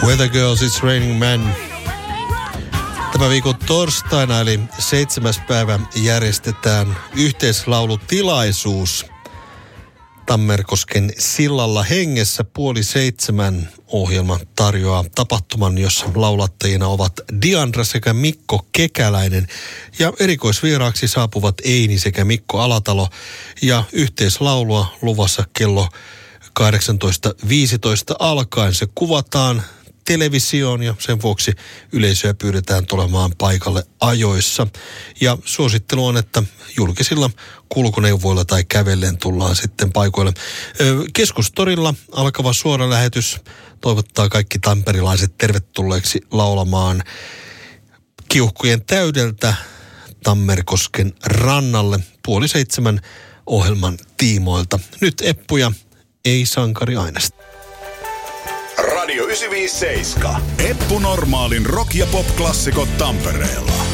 Weather Girls, It's Raining Men. Tämän viikon torstaina eli 7. päivä järjestetään yhteislaulutilaisuus Tammerkosken sillalla hengessä. 6:30 ohjelma tarjoaa tapahtuman, jossa laulattajina ovat Diandra sekä Mikko Kekäläinen. Ja erikoisvieraaksi saapuvat Eini sekä Mikko Alatalo. Ja yhteislaulua luvassa kello 18.15 alkaen. Se kuvataan televisioon ja sen vuoksi yleisöä pyydetään tulemaan paikalle ajoissa. Ja suosittelu on, että julkisilla kulkuneuvoilla tai kävellen tullaan sitten paikoille. Keskustorilla alkava suora lähetys toivottaa kaikki tamperilaiset tervetulleeksi laulamaan Kiuhkujen täydeltä Tammerkosken rannalle 6:30 ohjelman tiimoilta. Nyt Eppu ja Ei sankari Ainesta. Radio 957. Eppu Normaalin rock- ja pop-klassikot Tampereella.